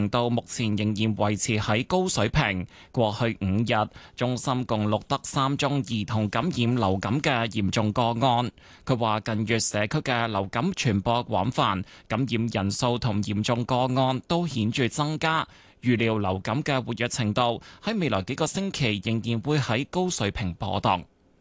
程度目前仍然維持喺高水平。過去5日，中心共錄得3宗兒童感染流感嘅嚴重個案。佢話近月社區嘅流感傳播廣泛，感染人數同嚴重個案都顯著增加。預料流感嘅活躍程度喺未來幾個星期仍然會喺高水平波動。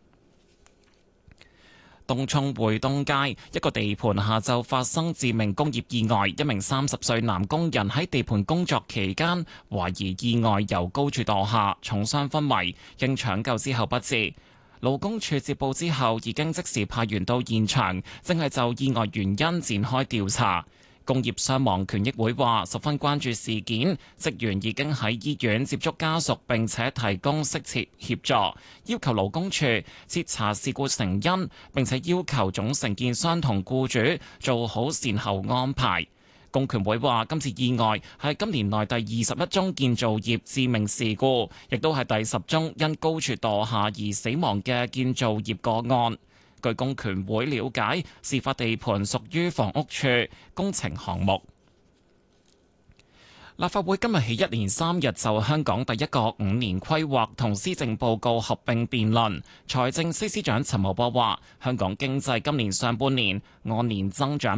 東涌匯東街一個地盤下晝發生致命工業意外，一名30歲男工人喺地盤工作期間，懷疑意外由高處墮下，重傷昏迷，經搶救之後不治。勞工處接報之後，已經即時派員到現場，正係就意外原因展開調查。工業傷亡權益會話十分關注事件，職員已經喺醫院接觸家屬，並且提供適切協助，要求勞工處徹查事故成因，並且要求總承建商同僱主做好善後安排。工權會話今次意外係今年內第21宗建造業致命事故，亦都係第10宗因高處墮下而死亡嘅建造業個案。據工權會了解，事發地盤屬於房屋處工程項目。立法會今日起1連3日就香港第一個5年規劃同施政報告合併辯論。財政司司長陳茂波話：香港經濟今年上半年按年增長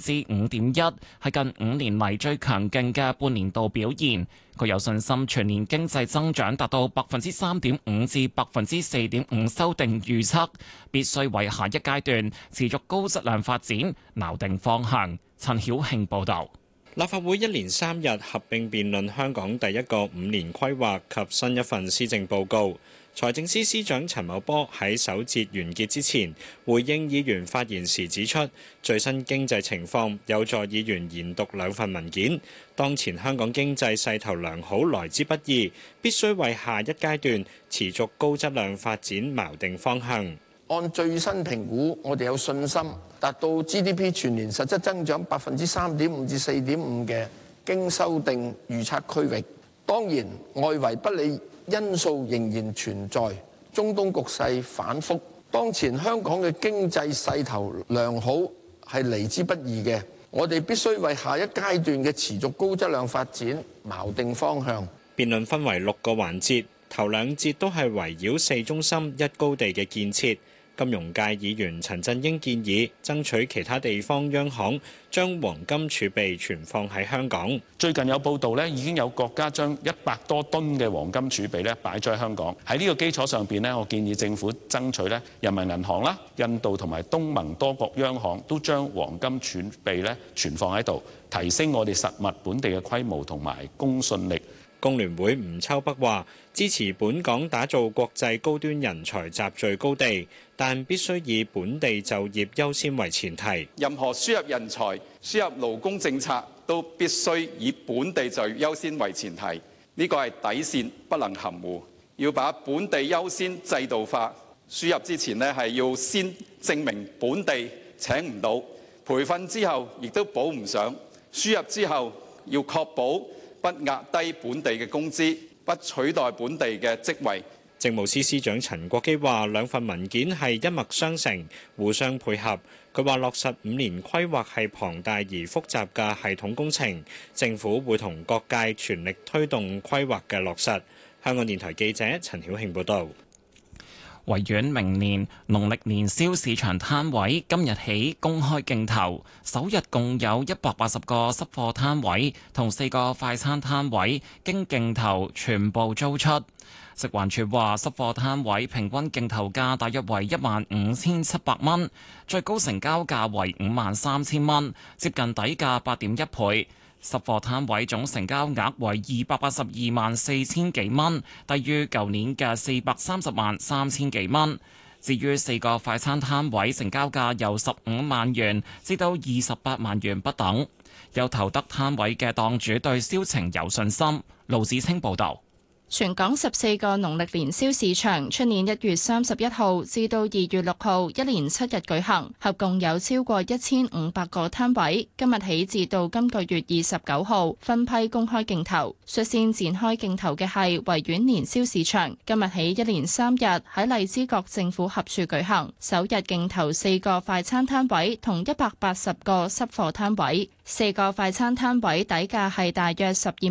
5.1%，係近5年嚟最強勁嘅半年度表現。佢有信心全年經濟增長達到3.5%至4.5%修訂預測，必須為下一階段持續高質量發展錨定方向。陳曉慶報導。 立法會1連3日合併辯論香港第一個5年規劃及新一份施政報告。財政司司長陳茂波喺首節完結之前回應議員發言時指出，最新經濟情況有助議員研讀兩份文件。當前香港經濟勢頭良好來之不易，必須為下一階段持續高質量發展錨定方向。 按最新評估，我哋有信心達到 GDP 全年實質增長3.5%至4.5%嘅經修訂預測區域。當然，外圍不利因素仍然存在，中東局勢反覆，當前香港嘅經濟勢頭良好係嚟之不易嘅。我哋必須為下一階段嘅持續高質量發展錨定方向。 辯論分為6個環節，頭2節都係圍繞4中心1高地嘅建設。金融界議員陳振英建議爭取其他地方央行將黃金儲備存放喺香港。 最近有報道咧，已經有國家將100多噸嘅黃金儲備咧擺咗喺香港。喺呢個基礎上邊咧，我建議政府爭取咧，人民銀行啦、印度同埋東盟多國央行都將黃金儲備咧存放喺度，提升我哋實物本地嘅規模同埋公信力。 工聯會吳秋北話：支持本港打造國際高端人才集聚高地，但必須以本地就業優先為前提。 任何輸入人才、輸入勞工政策都必須以本地就業優先為前提，呢個係底線，不能含糊。要把本地優先制度化，輸入之前呢係要先證明本地請唔到，培訓之後亦都補唔上，輸入之後要確保不壓低本地嘅工資，不取代本地嘅職位。 政務司司長陳國基話：兩份文件係一脈相承，互相配合。佢話落實5年規劃係龐大而複雜嘅系統工程，政府會同各界全力推動規劃嘅落實。香港電台記者陳曉慶報導。 維園明年農曆年宵市場攤位今日起公開競投，首日共有180個濕貨攤位同4個快餐攤位經競投全部租出。食環署話，濕貨攤位平均競投價大約為15,700蚊，最高成交價為53,000蚊，接近底價8.1倍。濕貨攤位總成交額為282萬4千幾蚊，低於舊年嘅430萬3千幾蚊。至於4個快餐攤位，成交價由15萬元至到28萬元不等。有投得攤位嘅檔主對銷情有信心。盧子清報導。 全港14個農曆年宵市場，出年1月31號至到2月6號，一連7日舉行，合共有超過1500個攤位。今日起至到今個月29號，分批公開競投。率先展開競投嘅係維園年宵市場，今日起一連3日喺荔枝角政府合署舉行。首日競投4個快餐攤位同180個濕貨攤位。4個快餐攤位底價係大約12